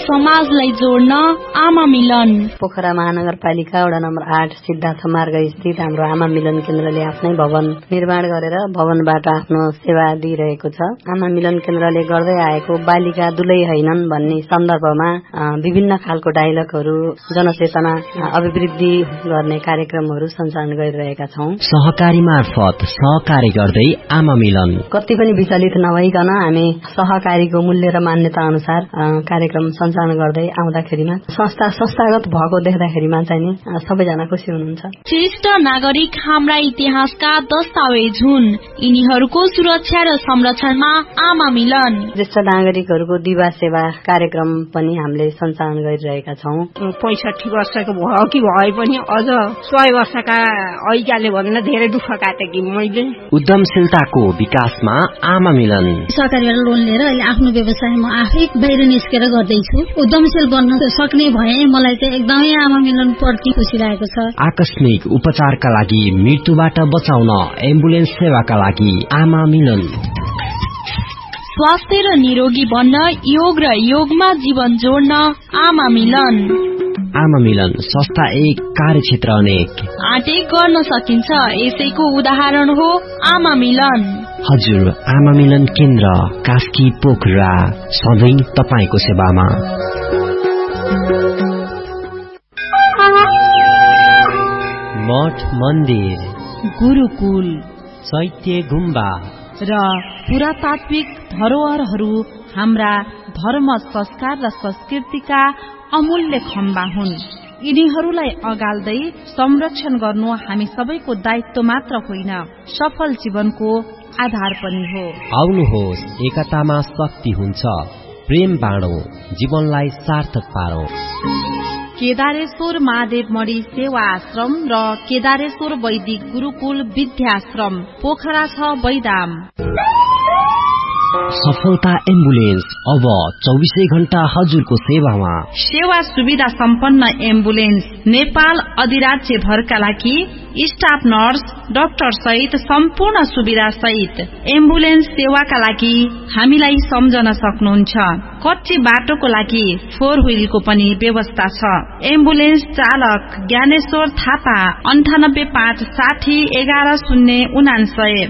समाजलाई जोड्न आमा मिलन। पोखरा महानगरपालिका वडा नम्बर 8 सिद्धार्थ मार्ग स्थित हाम्रो आमा मिलन केन्द्रले आफ्नै भवन निर्माण गरेर भवनबाट आफ्नो सेवा दिइरहेको छ। आमा मिलन केन्द्रले गर्दै आएको बालिका दुलै हैनन् भन्ने सन्दर्भमा विभिन्न खालको डायलगहरू, जनचेतना अभिवृद्धि गर्ने कार्यक्रमहरू सञ्चालन गरिरहेका छौं। सहकारी मार्फत सहकारी गर्दै आमा मिलन कति पनि विचलित नभइकन हामी सहकारीको मूल्य र मान्यता अनुसार कार्यक्रम सञ्चालन गर्दै आउँदाखेरिमा संस्थागत भएको देख्दाखेरिमा चाहिँ सबैजना खुसी हुनुहुन्छ। श्रेष्ठ नागरिक हाम्रा इतिहासका दस्तावेज हुन्। यिनीहरूको सुरक्षा र संरक्षणमा आमा मिलन। ज्येष्ठ नागरिकहरूको दिवा सेवा कार्यक्रम पनि हामीले सञ्चालन गरिरहेका छौं। 65 वर्षको भयो कि भए पनि अझ 100 वर्षका ऐकाले भन्दा धेरै दुःख काटेकी मैले। उद्यमशीलताको विकासमा आमा मिलन। सहकारीबाट लोन लिएर अहिले आफ्नो व्यवसाय म आफै बाहिर निस्केर गर्दैछु। उद्यमशील बन्न सक्ने भए मलाई चाहिँ एकदमै आमा मिलन प्रति खुसी लागेको छ। आकस्मिक उपचारका लागि मृत्युबाट बचाउन एम्बुलेन्स सेवाका लागि आमा मिलन। स्वास्थ्य र निरोगी बन्न योग र योगमा जीवन जोड्न आमा मिलन। आमा मिलन संस्था एक, कार्यक्षेत्र अनेक। आँटे गर्न सकिन्छ, यसैको उदाहरण हो आमा मिलन। हजुर, आमा मिलन केन्द्र कास्की पोखरा सधैँ तपाईको सेवामा। मठ मन्दिर, गुरुकुल, चैत्य गुम्बा र पुरातात्विक धरोहरहरू हाम्रा धर्म, संस्कार र संस्कृतिका अमूल्य खम्बा हुन्। यिनीहरूलाई अगाल्दै संरक्षण गर्नु हामी सबैको दायित्व मात्र होइन, सफल जीवनको आधार पनि हो। आउनुहोस्, एकतामा शक्ति हुन्छ। प्रेम बाँडौं, जीवनलाई सार्थक पारौं। केदारेश्वर महादेव मणि सेवा आश्रम र केदारेश्वर वैदिक गुरुकुल विद्याश्रम पोखरा 6 बैदाम। सफलता एम्बुलेन्स अब 24 घण्टा हजुरको सेवामा। सेवा सुविधा सम्पन्न एम्बुलेन्स नेपाल अधिराज्य भरका लागि स्टाफ नर्स, डाक्टर सहित सम्पूर्ण सुविधा सहित एम्बुलेन्स सेवाका लागि हामीलाई सम्झन सक्नुहुन्छ। कच्ची बाटोको लागि 4 व्हीलको पनि व्यवस्था छ। एम्बुलेन्स चालक ज्ञानेश्वर थापा 9856 1109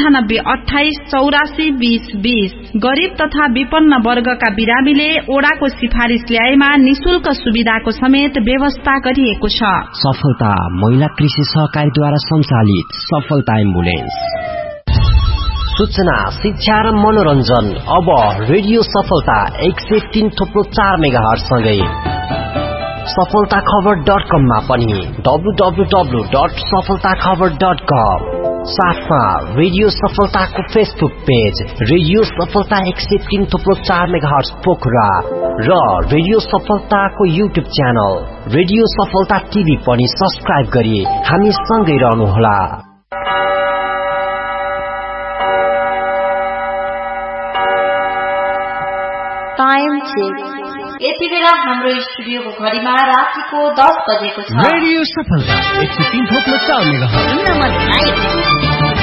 9828842020। गरीब तथा विपन्न वर्गका बिरामीले ओडाको सिफारिस ल्याएमा निशुल्क सुविधाको समेत व्यवस्था गरिएको छ। सफलता महिला कृषि सहकारीद्वारा सञ्चालित सफलता एम्बुलेन्स। सूचना, शिक्षा र मनोरञ्जन अब रेडियो सफलता 103.4 मेगाहर्ज सँगै सफलताखबर.com मा पनि www.सफलताखबर.com। साथमा रेडियो सफलताको फेसबुक पेज रेडियो सफलता 103.4 मेगाहर्ज पोखरा र रेडियो सफलताको युट्युब च्यानल रेडियो सफलता टिभी पनि सब्स्क्राइब गरी हामी सँगै रहनुहोला। Time check. यति बेला हाम्रो स्टुडियोको घडीमा रातिको 10 बजेको छ। रेडियो सफलता 103.4 मेगाहर्ज।